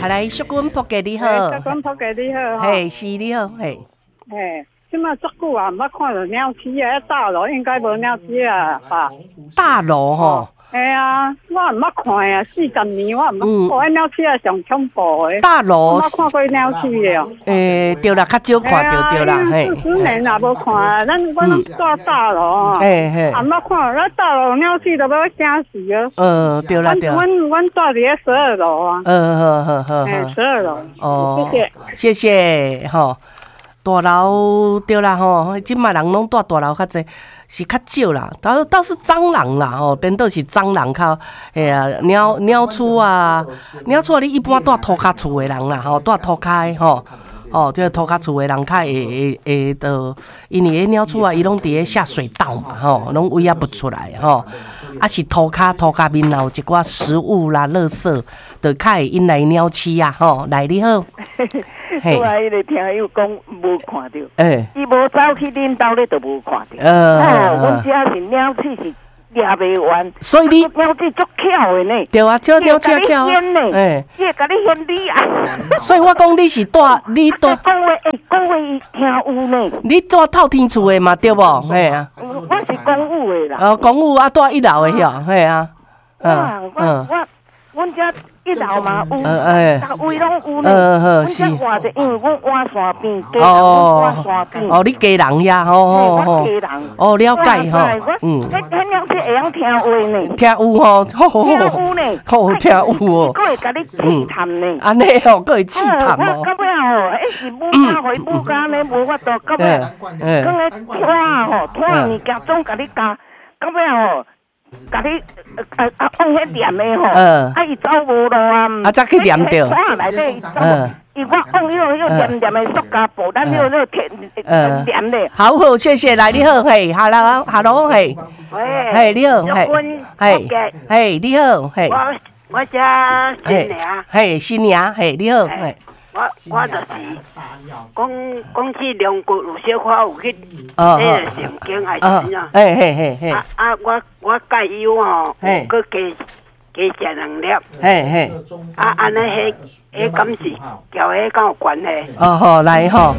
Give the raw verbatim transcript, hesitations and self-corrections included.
啊来，淑君仆家你好， 淑君仆家你好， 嘿，是你好，嘿， 嘿，即马足久啊，毋捌看到鸟鼠啊，大楼应该无鸟鼠啊，吧？ 大楼吼。 哎呀，我毋捌看啊，四十年我毋捌看，嗯、鸟鼠啊上恐怖的。 大楼。 我看过鸟鼠的哦。 诶，对啦，较少看到对啦， 嘿。四十年也无看，咱我拢住大楼， 嘿嘿。 也毋捌看，咱大楼鸟鼠都要惊死啊。 嗯，对啦对啦。 阮阮住伫咧十二楼啊。 嗯好好好。 哎，十二楼。 哦。 谢谢。 谢谢吼。大楼对啦吼，即卖人拢住大楼较济。是较少啦，倒倒是蟑螂啦，吼，颠倒是蟑螂较，哎呀，鸟鸟鼠啊，鸟鼠啊，你一般住土骹厝的人啦，吼，住土骹吼，哦，这土骹厝的人较会会会到，因为迄鸟鼠啊，伊拢伫咧下水道嘛，吼，拢胃啊不出来，吼，啊是土骹土骹面有一寡食物啦、垃圾，就较会引来鸟鼠啊，吼，来你好。 我啊，迄个听友讲无看到， 诶， 伊无走去恁兜咧，就无看到。 呃， 哦，阮遮是鸟鼠是掠袂完， 所以你鸟鼠足巧的呢。 对啊，这鸟鼠巧， 诶，伊会甲你掀你啊。 所以我讲你是住你住讲话诶，讲话伊听有呢。 你住透天厝的嘛，对无？嘿啊， 我是公务的啦。 哦，公务啊，住一楼的遐，嘿啊， 嗯嗯，我阮遮。一楼嘛有，逐位拢有呢。阮遮换者，因为阮换山边，家人换山边。 哦，你家人呀，吼吼吼。 家人。 哦，了解吼。 嗯。迄迄鸟是会晓听话呢。 听有吼，好好好。 听有呢。 好听有哦。 佫会甲你试探呢。 安尼哦，佫会试探哦。 我到尾吼，迄是母家回母家呢，无法度到尾。嗯。讲咧拖吼，拖物件总甲你教，到尾吼。甲你呃呃放迄念的吼，啊伊走无路啊， 啊则去念着， 看内底伊走，伊我放迄个迄个黏黏的塑胶布，咱迄个迄个贴黏的。 好好，谢谢，来你好，嘿，hello hello，嘿， 喂， 嘿你好，嘿，嘿，嘿你好，嘿， 我我只新娘， 嘿新娘，嘿你好，嘿。 我我就是讲讲起两国有小可有去迄个圣经还是怎样？ 嘿嘿嘿嘿。 啊啊！我我介有吼，佮加加食两粒。 嘿嘿。 啊，安尼迄迄敢是交迄敢有关系？ 哦好，来吼，